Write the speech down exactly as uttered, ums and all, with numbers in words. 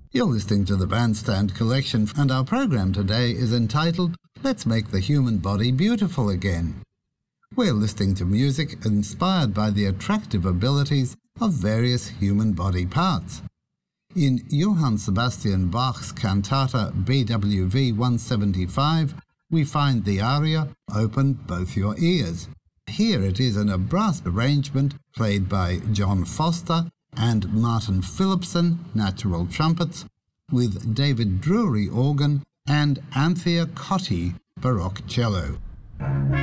You're listening to the Bandstand Collection, and our program today is entitled Let's Make the Human Body Beautiful Again. We're listening to music inspired by the attractive abilities of various human body parts. In Johann Sebastian Bach's cantata B W V one seventy-five, we find the aria Open Both Your Ears. Here it is in a brass arrangement played by John Foster and Martin Phillipson, natural trumpets, with David Drury organ and Anthea Cottee, baroque cello.